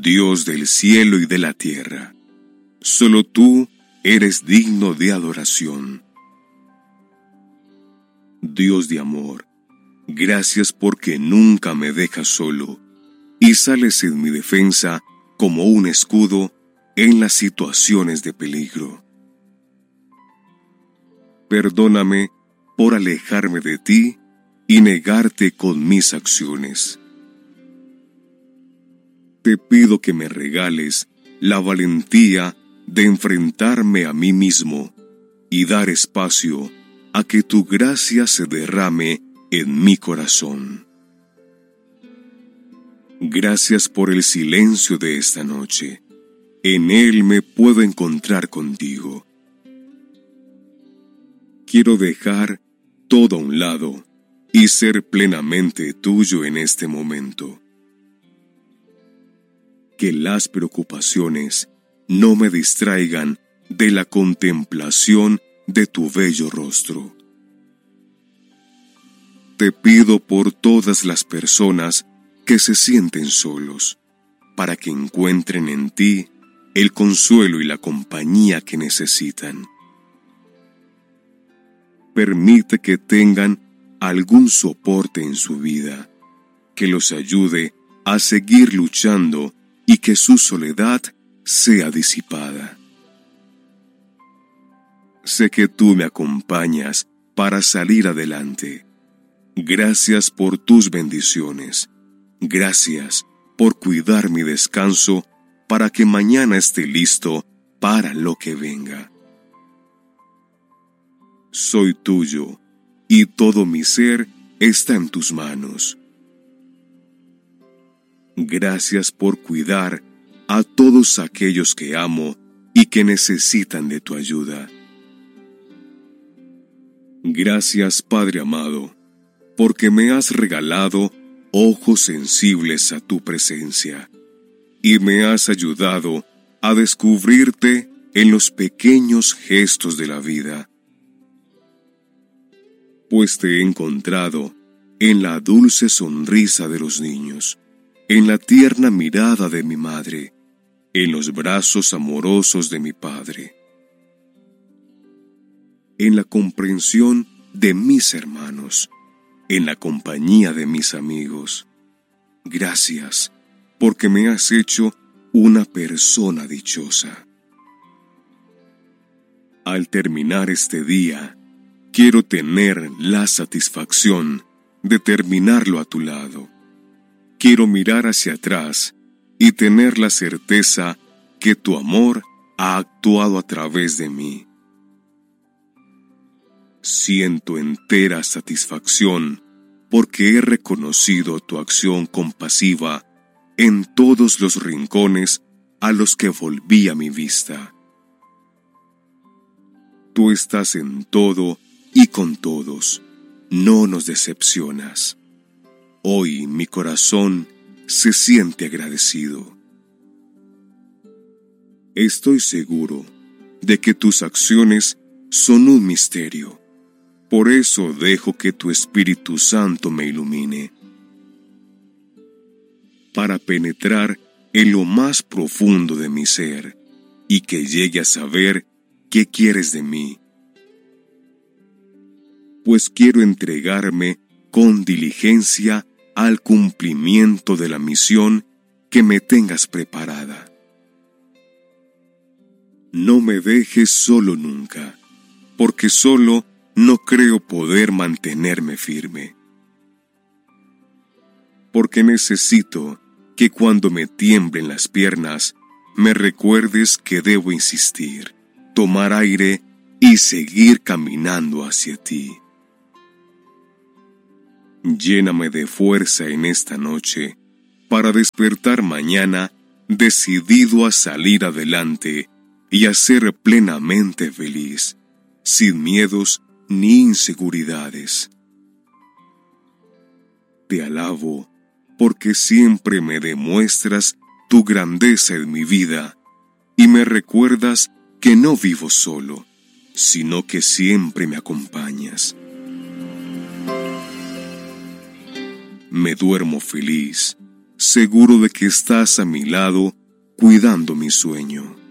Dios del cielo y de la tierra. Solo tú eres digno de adoración. Dios de amor, gracias porque nunca me dejas solo y sales en mi defensa como un escudo en las situaciones de peligro. Perdóname por alejarme de ti y negarte con mis acciones. Te pido que me regales la valentía de enfrentarme a mí mismo y dar espacio a que tu gracia se derrame en mi corazón. Gracias por el silencio de esta noche. En él me puedo encontrar contigo. Quiero dejar todo a un lado y ser plenamente tuyo en este momento. Que las preocupaciones no me distraigan de la contemplación de tu bello rostro. Te pido por todas las personas que se sienten solos, para que encuentren en ti el consuelo y la compañía que necesitan. Permite que tengan algún soporte en su vida, que los ayude a seguir luchando y que su soledad sea disipada. Sé que tú me acompañas para salir adelante. Gracias por tus bendiciones. Gracias por cuidar mi descanso para que mañana esté listo para lo que venga. Soy tuyo y todo mi ser está en tus manos. Gracias por cuidar a todos aquellos que amo y que necesitan de tu ayuda. Gracias, Padre amado, porque me has regalado ojos sensibles a tu presencia y me has ayudado a descubrirte en los pequeños gestos de la vida. Pues te he encontrado en la dulce sonrisa de los niños, en la tierna mirada de mi madre, en los brazos amorosos de mi padre, en la comprensión de mis hermanos, en la compañía de mis amigos. Gracias, porque me has hecho una persona dichosa. Al terminar este día, quiero tener la satisfacción de terminarlo a tu lado. Quiero mirar hacia atrás y tener la certeza que tu amor ha actuado a través de mí. Siento entera satisfacción porque he reconocido tu acción compasiva en todos los rincones a los que volvía mi vista. Tú estás en todo y con todos, no nos decepcionas. Hoy mi corazón se siente agradecido. Estoy seguro de que tus acciones son un misterio. Por eso dejo que tu Espíritu Santo me ilumine, para penetrar en lo más profundo de mi ser y que llegue a saber qué quieres de mí. Pues quiero entregarme con diligencia al cumplimiento de la misión que me tengas preparada. No me dejes solo nunca, porque solo no creo poder mantenerme firme. Porque necesito que cuando me tiemblen las piernas, me recuerdes que debo insistir, tomar aire y seguir caminando hacia ti. Lléname de fuerza en esta noche para despertar mañana decidido a salir adelante y a ser plenamente feliz, sin miedos ni inseguridades. Te alabo porque siempre me demuestras tu grandeza en mi vida y me recuerdas que no vivo solo, sino que siempre me acompañas. Me duermo feliz seguro de que estás a mi lado, cuidando mi sueño.